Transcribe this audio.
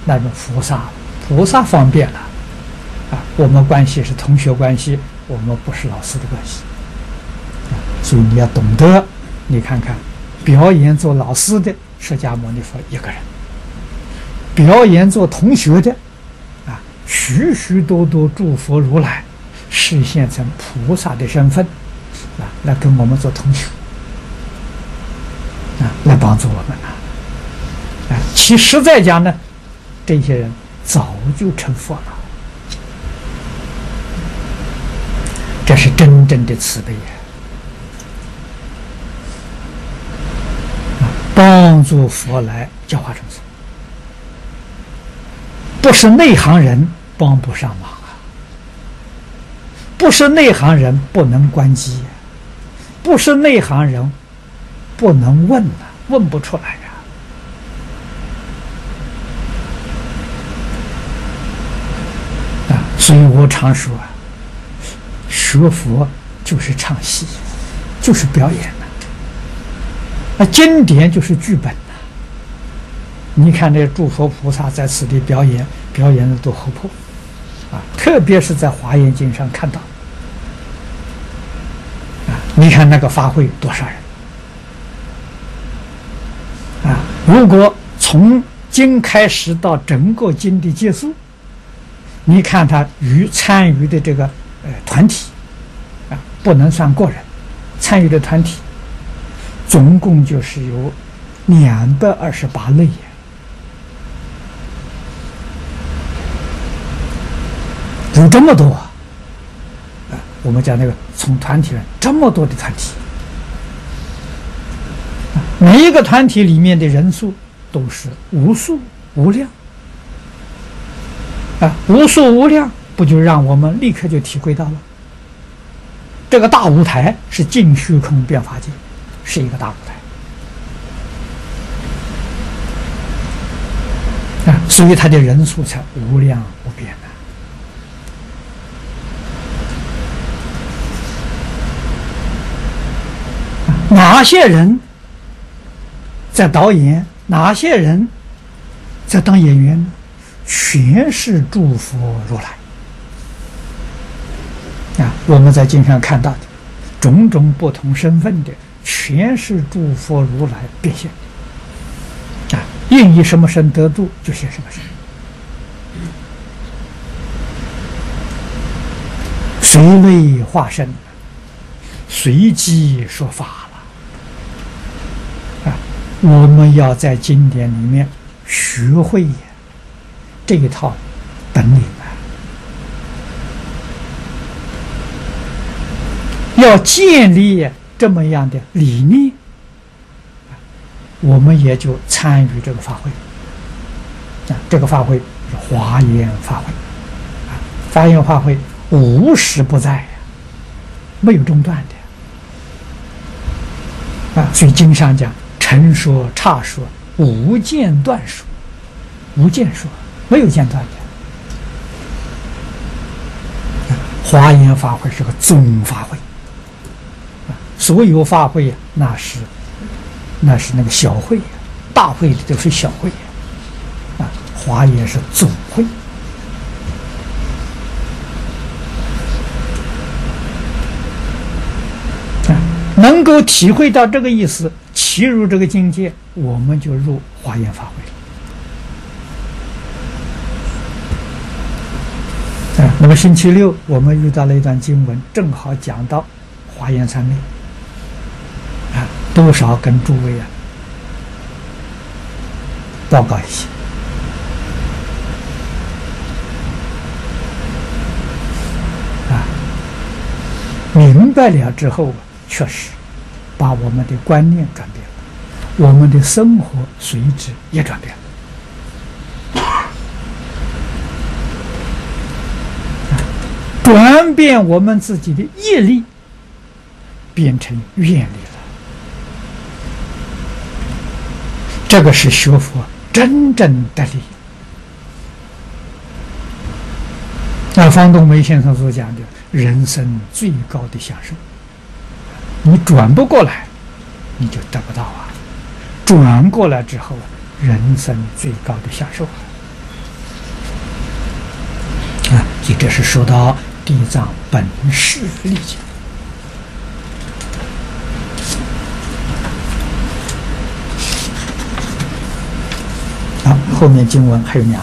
那种菩萨方便了啊，我们关系是同学关系，我们不是老师的关系啊，所以你要懂得，你看看，表演做老师的释迦牟尼佛一个人，表演做同学的啊，许许多多诸佛如来示现成菩萨的身份啊，来跟我们做同学啊，来帮助我们啊。其实在讲呢，这些人早就成佛了，这是真正的慈悲呀！帮助佛来教化众生，不是内行人帮不上忙啊，不是内行人不能关机，不是内行人不能问啊，问不出来呀。所以我常说啊，学佛就是唱戏，就是表演的。经典就是剧本呐。你看这诸佛菩萨在此地表演，表演的多活泼啊！特别是在《华严经》上看到啊，你看那个法会多少人啊！如果从经开始到整个经的结束，你看他参与的这个团体啊，不能算个人，参与的团体总共就是有228类。有这么多啊！我们讲那个从团体这么多的团体，每一个团体里面的人数都是无数无量啊！无数无量，不就让我们立刻就体会到了，这个大舞台是净虚空变法界，是一个大舞台啊！所以它的人数才无量无边的。哪些人在导演，哪些人在当演员呢？全是诸佛如来啊！我们在经上看到的种种不同身份的，全是诸佛如来变现啊！愿以什么身得度，就现什么身，随类化身，随机说法了。我们要在经典里面学会这一套本领要建立这么样的理念，我们也就参与这个法会啊。这个法会是华严法会啊，华严法会无时不在没有中断的啊。所以经上讲，陈说、刹说、无间断说，无间说，没有间断的。华严法会是个总法会，所有法会那是那个小会，大会里都是小会啊。华严是总会。能够体会到这个意思，契入这个境界，我们就入华严法会了。那么星期六我们遇到了一段经文，正好讲到华严三昧啊，多少跟诸位报告一下。明白了之后，确实把我们的观念转变了，我们的生活随之也转变了。转变我们自己的业力，变成愿力了。这个是学佛真正的力。那方东梅先生所讲的人生最高的享受，你转不过来，你就得不到啊！转过来之后，人生最高的享受这是说到地藏本誓力经。后面经文还有2